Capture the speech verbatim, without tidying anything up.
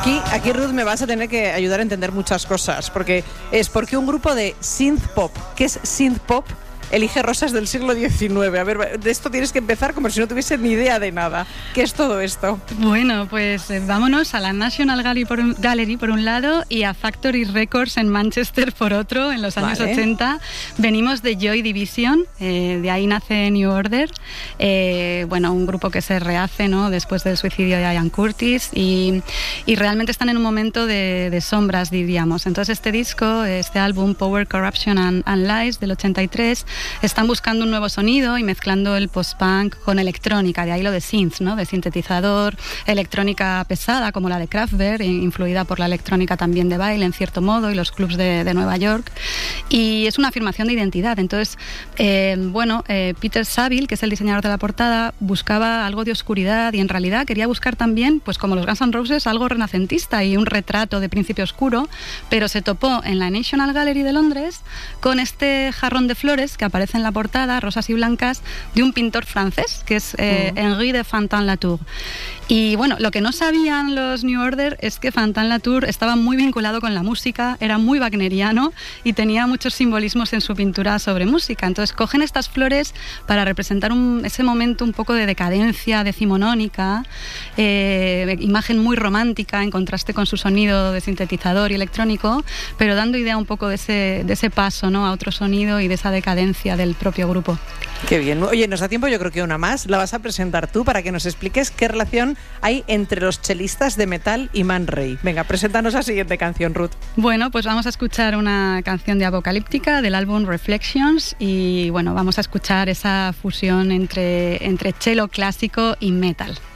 Aquí, aquí Ruth me vas a tener que ayudar a entender muchas cosas, porque es porque un grupo de synth pop, ¿qué es synth pop?, elige rosas del siglo diecinueve. A ver, de esto tienes que empezar como si no tuviese ni idea de nada. ¿Qué es todo esto? Bueno, pues eh, vámonos a la National Gallery por, un, Gallery por un lado y a Factory Records en Manchester por otro, en los años vale. ochenta. Venimos de Joy Division, eh, de ahí nace New Order, eh, bueno, un grupo que se rehace, ¿no?, después del suicidio de Ian Curtis, y, y realmente están en un momento de, de sombras, diríamos. Entonces este disco, este álbum Power, Corruption and, and Lies del ochenta y tres, están buscando un nuevo sonido y mezclando el post-punk con electrónica, de ahí lo de synth, ¿no?, de sintetizador, electrónica pesada como la de Kraftwerk, influida por la electrónica también de baile en cierto modo y los clubs de, de Nueva York, y es una afirmación de identidad. Entonces, eh, bueno, eh, Peter Saville, que es el diseñador de la portada, buscaba algo de oscuridad y en realidad quería buscar también, pues como los Guns N' Roses, algo renacentista y un retrato de príncipe oscuro, pero se topó en la National Gallery de Londres con este jarrón de flores que aparece en la portada, rosas y blancas, de un pintor francés, que es eh, uh-huh. Henri de Fantin-Latour. Y bueno, lo que no sabían los New Order es que Fantin-Latour estaba muy vinculado con la música, era muy wagneriano y tenía muchos simbolismos en su pintura sobre música. Entonces cogen estas flores para representar un, ese momento un poco de decadencia decimonónica, eh, imagen muy romántica en contraste con su sonido de sintetizador y electrónico, pero dando idea un poco de ese, de ese paso, ¿no?, a otro sonido y de esa decadencia del propio grupo. Qué bien. Oye, nos da tiempo, yo creo que una más. La vas a presentar tú para que nos expliques qué relación hay entre los chelistas de metal y Man Ray. Venga, preséntanos la siguiente canción, Ruth. Bueno, pues vamos a escuchar una canción de Apocalíptica del álbum Reflections y bueno, vamos a escuchar esa fusión entre, entre cello clásico y metal.